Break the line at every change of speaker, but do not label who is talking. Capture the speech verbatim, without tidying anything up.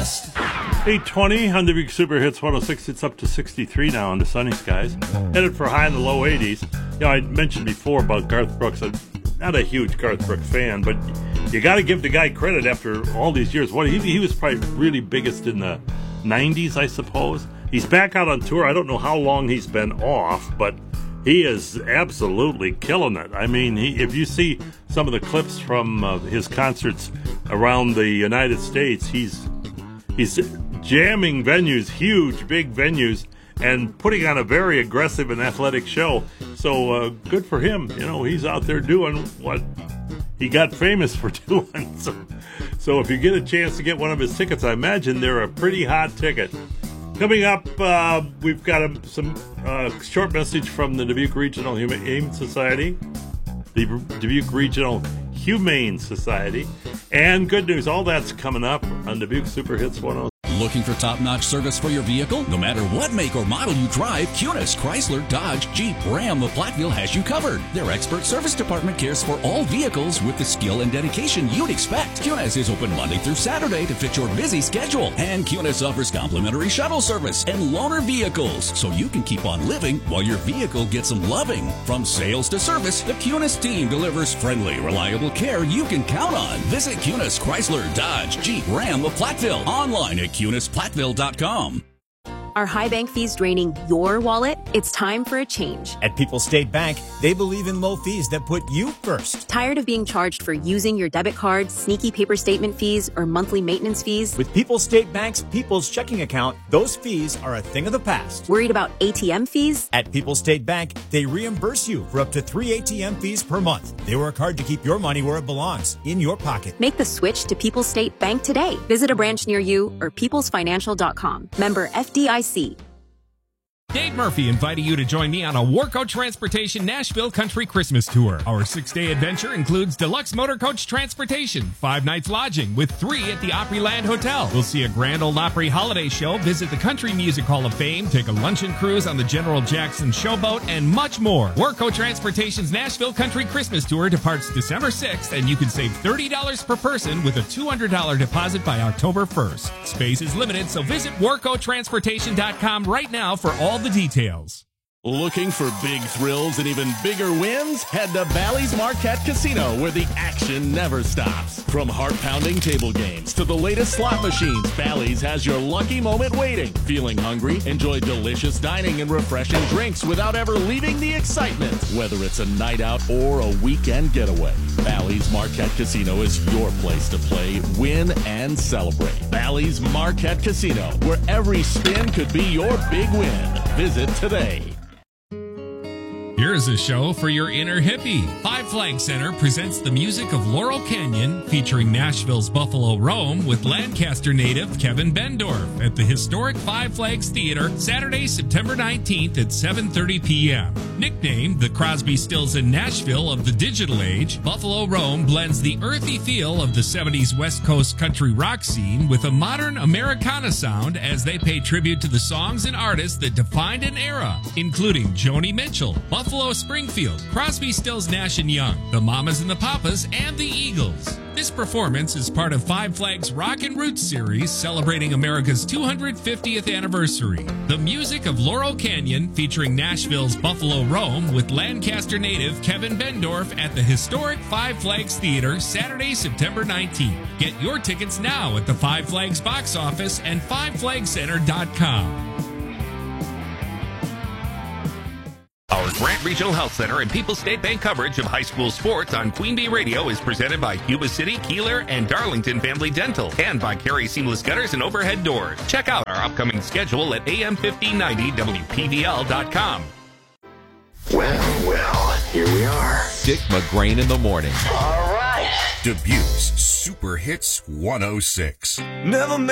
West.
eight twenty on Dubuque Super Hits one oh six. It's up to sixty-three now under sunny skies. Headed for high in the low eighties. You know, I mentioned before about Garth Brooks. I'm not a huge Garth Brooks fan, but you got to give the guy credit after all these years. What he, he was probably really biggest in the nineties, I suppose. He's back out on tour. I don't know how long he's been off, but he is absolutely killing it. I mean, he, if you see some of the clips from uh, his concerts around the United States, he's he's jamming venues, huge, big venues, and putting on a very aggressive and athletic show. So uh, good for him. You know, he's out there doing what he got famous for doing. So, so if you get a chance to get one of his tickets, I imagine they're a pretty hot ticket. Coming up, uh, we've got a, some uh, short message from the Dubuque Regional Humane Society, the Dubuque Regional Humane Society, and good news. All that's coming up on Dubuque Super Hits one oh six.
Looking for top-notch service for your vehicle? No matter what make or model you drive, Cunis, Chrysler, Dodge, Jeep, Ram of Platteville has you covered. Their expert service department cares for all vehicles with the skill and dedication you'd expect. Cunis is open Monday through Saturday to fit your busy schedule. And Cunis offers complimentary shuttle service and loaner vehicles, so you can keep on living while your vehicle gets some loving. From sales to service, the Cunis team delivers friendly, reliable care you can count on. Visit Cunis, Chrysler, Dodge, Jeep, Ram of Platteville. Online at Cunis Platteville dot com.
Are high bank fees draining your wallet? It's time for a change.
At People's State Bank, they believe in low fees that put you first.
Tired of being charged for using your debit card, sneaky paper statement fees, or monthly maintenance fees?
With People's State Bank's People's Checking Account, those fees are a thing of the past.
Worried about A T M fees?
At People's State Bank, they reimburse you for up to three A T M fees per month. They work hard to keep your money where it belongs, in your pocket.
Make the switch to People's State Bank today. Visit a branch near you or peoples financial dot com. Member F D I C.
Dave Murphy inviting you to join me on a Warco Transportation Nashville Country Christmas Tour. Our six-day adventure includes deluxe motor coach transportation, five nights lodging with three at the Opryland Hotel. We'll see a Grand Ole Opry holiday show, visit the Country Music Hall of Fame, take a luncheon cruise on the General Jackson Showboat, and much more. Warco Transportation's Nashville Country Christmas Tour departs December sixth, and you can save thirty dollars per person with a two hundred dollars deposit by October first. Space is limited, so visit warco transportation dot com right now for all the details.
Looking for big thrills and even bigger wins? Head to Bally's Marquette Casino, where the action never stops. From heart-pounding table games to the latest slot machines, Bally's has your lucky moment waiting. Feeling hungry? Enjoy delicious dining and refreshing drinks without ever leaving the excitement. Whether it's a night out or a weekend getaway, Bally's Marquette Casino is your place to play, win, and celebrate. Bally's Marquette Casino, where every spin could be your big win. Visit today.
Here's a show for your inner hippie. Five Flag Center presents the music of Laurel Canyon, featuring Nashville's Buffalo Rome with Lancaster native Kevin Bendorf at the historic Five Flags Theater, Saturday, September nineteenth at seven thirty p.m. Nicknamed the Crosby, Stills and Nashville of the digital age, Buffalo Rome blends the earthy feel of the seventies West Coast country rock scene with a modern Americana sound as they pay tribute to the songs and artists that defined an era, including Joni Mitchell, Buffalo Springfield, Crosby, Stills, Nash and Young, the Mamas and the Papas, and the Eagles. This performance is part of Five Flags Rock and Roots series celebrating America's two hundred fiftieth anniversary. The music of Laurel Canyon featuring Nashville's Buffalo Rome with Lancaster native Kevin Bendorf at the historic Five Flags Theater, Saturday, September nineteenth. Get your tickets now at the Five Flags box office and five flag center dot com.
Our Grant Regional Health Center and People's State Bank coverage of high school sports on Queen Bee Radio is presented by Yuba City, Keeler, and Darlington Family Dental, and by Carey Seamless Gutters and Overhead Doors. Check out our upcoming schedule at A M fifteen ninety W P V L dot com.
Well, well, here we are.
Dick McGrain in the morning.
All right.
Dubuque's Super Hits one oh six.
Never